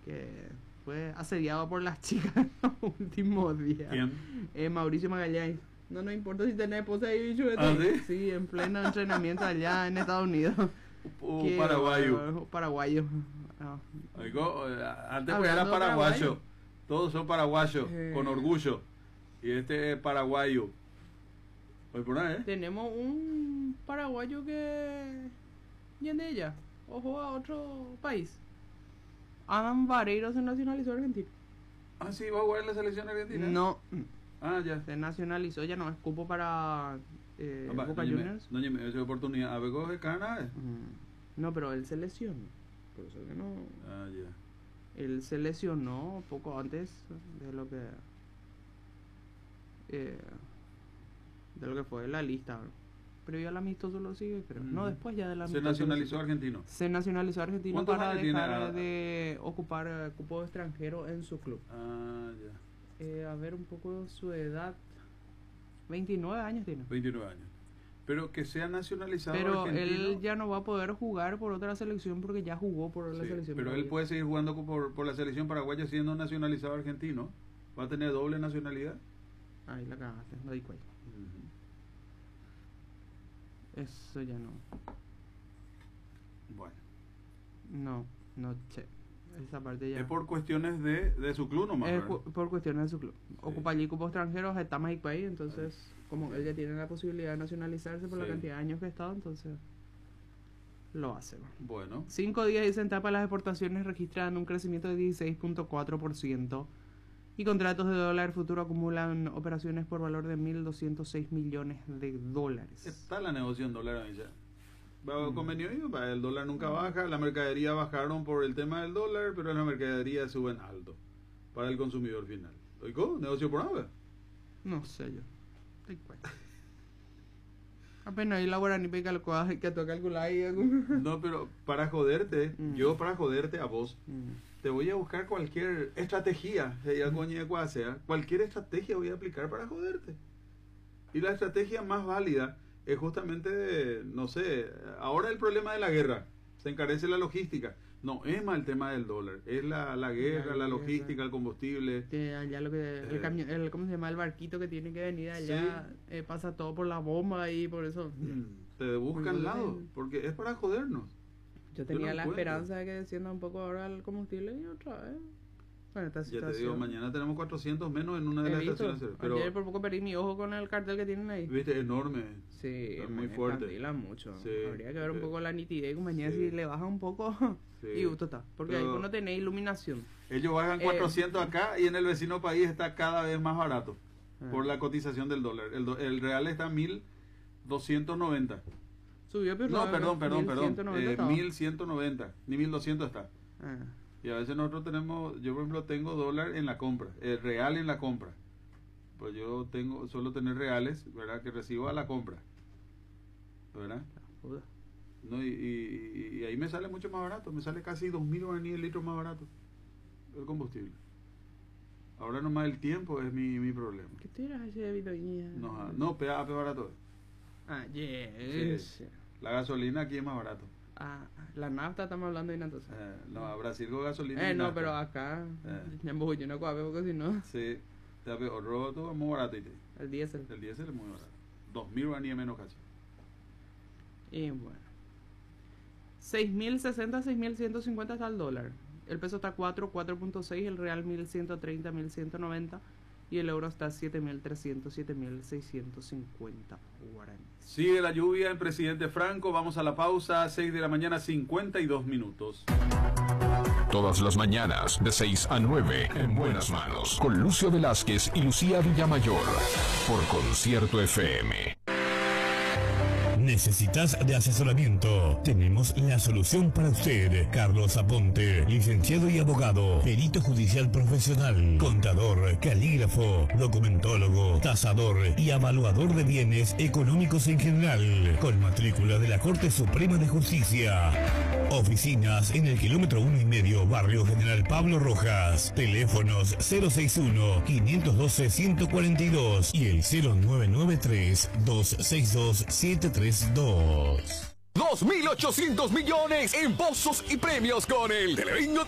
que fue asediado por las chicas en los últimos días. ¿Quién? Mauricio Magallanes. No nos importa si tenés esposa y bicho. ¿Ah, sí? Sí, en pleno entrenamiento allá en Estados Unidos. Paraguayo. Paraguayo. No. Oigo, antes Hablando era de paraguayo. paraguayo. Todos son paraguayos, con orgullo. Y este es paraguayo. Hoy por ahí, Tenemos un paraguayo que viene de ella. Ojo a otro país. Adam Vareiro se nacionalizó argentino. Ah, sí, va a jugar en la selección argentina. No, Ah, ya. se nacionalizó, ya no es cupo para Boca Juniors. No, esa oportunidad. A ver, coge Canadá. No, pero él se lesionó. Por eso que no. Ah, ya. Él se lesionó poco antes de lo que fue la lista. Previo al amistoso lo sigue, pero no después ya del amistoso. Se nacionalizó argentino. Se nacionalizó argentino ¿Cuántos para años dejar tiene? de ocupar cupo extranjero en su club. Ah, ya. A ver un poco su edad. 29 años tiene. 29 años. Pero que sea nacionalizado Pero argentino. él ya no va a poder jugar por otra selección porque ya jugó por la Sí, selección. pero él paraguaya. puede seguir jugando por la selección paraguaya siendo nacionalizado argentino. Va a tener doble nacionalidad. Ahí la cagaste, no di cuenta. Eso ya no. Bueno. No, che. Esa parte ya. Es por cuestiones de su club nomás. Es ¿verdad? por cuestiones de su club. Ocupa allí cupos extranjeros, está más país, entonces, como él ya tiene la posibilidad de nacionalizarse por la Sí. cantidad de años que ha estado, entonces lo hace. Bueno. 5 días y centapa las exportaciones registran un crecimiento de 16.4% y contratos de dólar futuro acumulan operaciones por valor de 1.206 millones de dólares. Está la negociación dólar ahí ya. Va convenio, el dólar nunca baja, la mercadería bajaron por el tema del dólar, pero la mercadería suben alto para el consumidor final. ¿Oigo? ¿Negocio por nada? No sé yo. Te cuento. Apenas ahí la guaraní pica lo que tú calcular ahí. No, pero para joderte, yo para joderte a vos, te voy a buscar cualquier estrategia, cualquier estrategia voy a aplicar para joderte. Y la estrategia más válida es justamente, no sé, ahora el problema de la guerra, se encarece la logística. No, es más el tema del dólar, es la guerra, la logística, el combustible. Que allá lo que el camión, ¿cómo se llama? El barquito que tiene que venir allá, sí. Pasa todo por la bomba y por eso. Te buscan lado, porque es para jodernos. Yo tenía la esperanza de que descienda un poco ahora el combustible y otra vez. Bueno, esta situación. Ya te digo, mañana tenemos 400 menos en una de las estaciones. Pero ayer por poco perdí mi ojo con el cartel que tienen ahí. Viste, enorme. Sí, es muy fuerte. Mucho. Sí, habría que ver un poco la nitidez, compañía, si le baja un poco. Sí. Y justo está. Porque ahí no tenés iluminación. Ellos bajan 400 acá y en el vecino país está cada vez más barato. Por la cotización del dólar. El real está a 1.290. Subió, pero no, perdón. 1.190. Ni 1.200 está. Y a veces nosotros tenemos, yo por ejemplo tengo dólar en la compra, el real en la compra. Pues yo suelo tener reales, ¿verdad? Que recibo a la compra, ¿verdad? No, y ahí me sale mucho más barato, me sale casi 2.000 guaraníes el litro más barato el combustible. Ahora nomás el tiempo es mi problema. ¿Qué tiras ese débito? No, PAP barato. Yes. Sí. La gasolina aquí es más barato. La nafta estamos hablando de entonces. No, a Brasil con gasolina. No, pero acá ya me voy yo no coabe porque si no. Sí, o roto es muy barato. El diésel. El diésel es muy barato. 2.000 guaraníes menos casi. Y bueno. 6.060, 6.150 está el dólar. El peso está 4.6, el real 1.130, 1.190. Y el euro está a 7.300, 7.650 guaraníes. Sigue la lluvia en Presidente Franco. Vamos a la pausa. 6 de la mañana, 52 minutos. Todas las mañanas, de 6 a 9, en Buenas Manos, con Lucio Velázquez y Lucía Villamayor, por Concierto FM. ¿Necesitas de asesoramiento? Tenemos la solución para usted. Carlos Aponte, licenciado y abogado, perito judicial profesional, contador, calígrafo, documentólogo, tasador y evaluador de bienes económicos en general, con matrícula de la Corte Suprema de Justicia. Oficinas en el kilómetro 1,5, Barrio General Pablo Rojas. Teléfonos 061-512-142 y el 0993-262-732. 2.800 millones en pozos y premios con el Telebingo